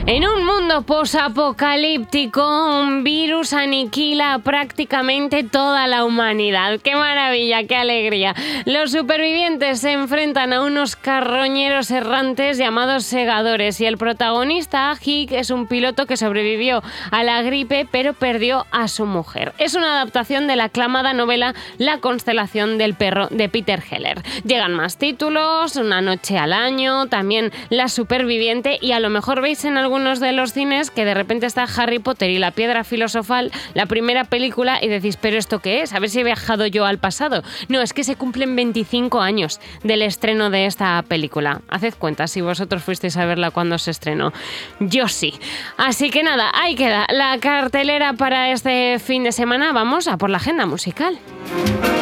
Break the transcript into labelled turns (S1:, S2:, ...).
S1: En un mundo posapocalíptico, un virus aniquila prácticamente toda la humanidad. ¡Qué maravilla, qué alegría! Los supervivientes se enfrentan a unos carroñeros errantes llamados segadores y el protagonista, Hick, es un piloto que sobrevivió a la gripe pero perdió a su mujer. Es una adaptación de la aclamada novela La constelación del perro de Peter Heller. Llegan más títulos, Una noche al año, también La superviviente y a lo mejor veis en algunos de los cines que de repente está Harry Potter y la piedra filosofal, la primera película, y decís, ¿pero esto qué es? A ver si he viajado yo al pasado. No, es que se cumplen 25 años del estreno de esta película. Haced cuenta si vosotros fuisteis a verla cuando se estrenó. Yo sí. Así que nada, ahí queda la cartelera para este fin de semana. Vamos a por la agenda musical.